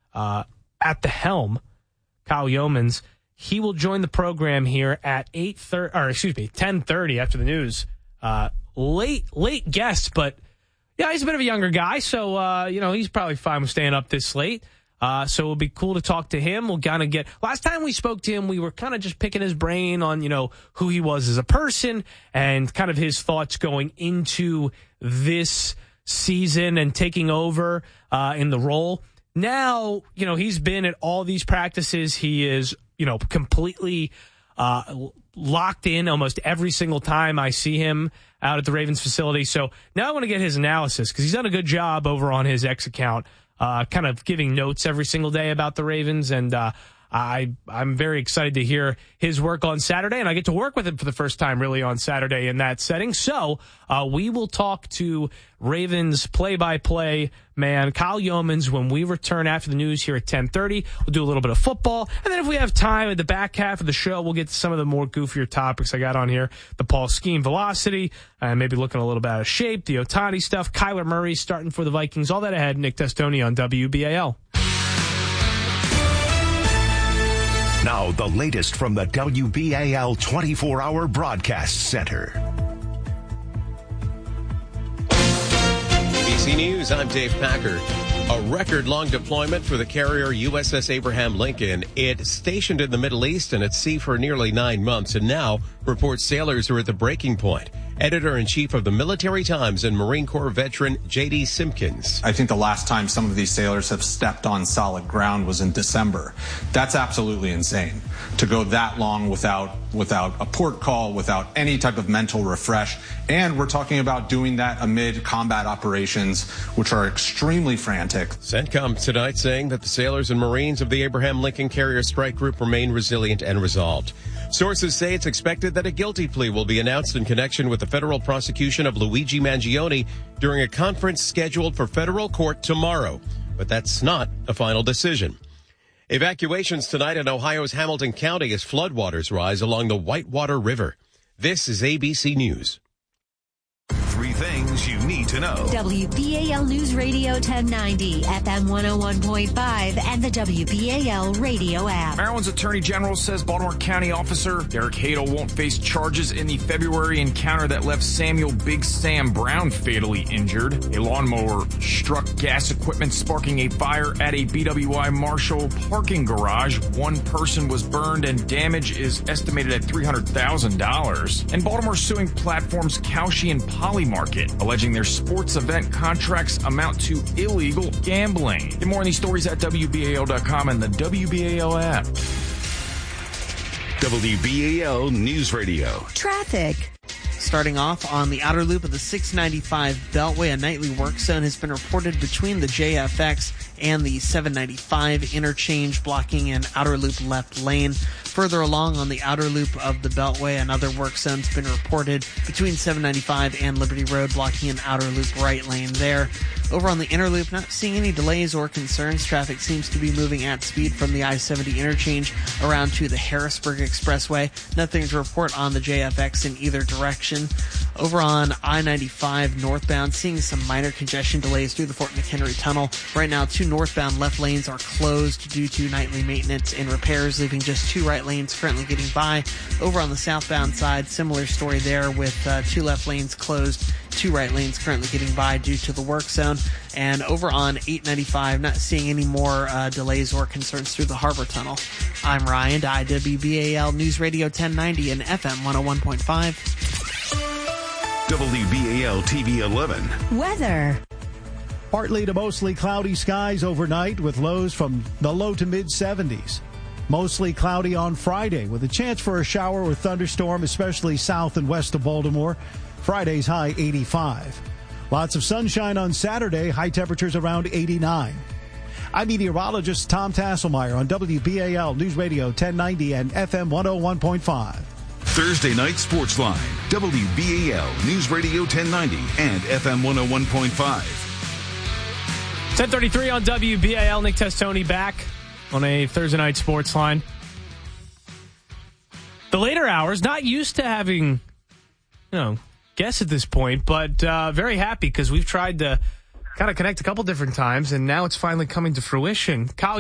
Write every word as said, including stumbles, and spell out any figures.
uh, at the helm, Kyle Yeomans. He will join the program here at eight thirty, or excuse me, ten thirty after the news. Uh, late, late guest, but yeah, he's a bit of a younger guy, so uh, you know he's probably fine with staying up this late. Uh, so it'll be cool to talk to him. We'll kind of get. Last time we spoke to him, we were kind of just picking his brain on you know who he was as a person and kind of his thoughts going into this season and taking over uh, in the role. Now, you know, he's been at all these practices. He is, you know, completely uh, locked in almost every single time I see him out at the Ravens facility. So now I want to get his analysis because he's done a good job over on his X account, uh, kind of giving notes every single day about the Ravens. And uh, I, I'm very excited to hear his work on Saturday, and I get to work with him for the first time really on Saturday in that setting. So uh, we will talk to Ravens play-by-play man Kyle Yeomans when we return after the news here at ten thirty. We'll do a little bit of football, and then if we have time at the back half of the show, we'll get to some of the more goofier topics I got on here. The Paul Scheme velocity, and uh, maybe looking a little bit out of shape, the Ohtani stuff, Kyler Murray starting for the Vikings, all that ahead. Nick Testoni on W B A L. Now, the latest from the W B A L twenty-four hour Broadcast Center. A B C News, I'm Dave Packard. A record-long deployment for the carrier U S S Abraham Lincoln. It's stationed in the Middle East and at sea for nearly nine months, and now reports sailors are at the breaking point. Editor-in-Chief of the Military Times and Marine Corps veteran J D Simpkins. I think the last time some of these sailors have stepped on solid ground was in December. That's absolutely insane. To go that long without without a port call, without any type of mental refresh. And we're talking about doing that amid combat operations, which are extremely frantic. CENTCOM tonight saying that the sailors and Marines of the Abraham Lincoln Carrier Strike Group remain resilient and resolved. Sources say it's expected that a guilty plea will be announced in connection with the federal prosecution of Luigi Mangione during a conference scheduled for federal court tomorrow. But that's not a final decision. Evacuations tonight in Ohio's Hamilton County as floodwaters rise along the Whitewater River. This is A B C News. Three things you need to know. W B A L News Radio ten ninety, F M one oh one point five, and the W B A L radio app. Maryland's Attorney General says Baltimore County officer Derek Hadel won't face charges in the February encounter that left Samuel Big Sam Brown fatally injured. A lawnmower struck gas equipment, sparking a fire at a B W I Marshall parking garage. One person was burned, and damage is estimated at three hundred thousand dollars. And Baltimore suing platforms Kalshi and Polymarket, alleging their sports event contracts amount to illegal gambling. Get more on these stories at W B A L dot com and the W B A L app. W B A L News Radio. Traffic. Starting off on the outer loop of the six ninety-five Beltway, a nightly work zone has been reported between the J F X and the seven ninety-five interchange, blocking an outer loop left lane. Further along on the outer loop of the Beltway, another work zone's been reported between seven ninety-five and Liberty Road, blocking an outer loop right lane there. Over on the inner loop, not seeing any delays or concerns. Traffic seems to be moving at speed from the I seventy interchange around to the Harrisburg Expressway. Nothing to report on the J F X in either direction. Over on I ninety-five northbound, seeing some minor congestion delays through the Fort McHenry Tunnel. Right now, two northbound left lanes are closed due to nightly maintenance and repairs, leaving just two right lanes currently getting by. Over on the southbound side, similar story there with uh, two left lanes closed, two right lanes currently getting by due to the work zone. And over on eight ninety-five, not seeing any more uh, delays or concerns through the Harbor Tunnel. I'm Ryan, I W B A L News Radio ten ninety and F M one oh one point five. W B A L T V eleven. Weather. Partly to mostly cloudy skies overnight with lows from the low to mid seventies. Mostly cloudy on Friday with a chance for a shower or thunderstorm, especially south and west of Baltimore. Friday's high eighty-five. Lots of sunshine on Saturday, high temperatures around eighty-nine. I'm meteorologist Tom Tasselmeyer on W B A L News Radio ten ninety and F M one oh one point five. Thursday Night Sports Line, W B A L News Radio ten ninety and F M one oh one point five. ten thirty-three on W B A L. Nick Testoni back on a Thursday Night Sports Line. The later hours, not used to having, you know, guests at this point, but uh, very happy because we've tried to kind of connect a couple different times, and now it's finally coming to fruition. Kyle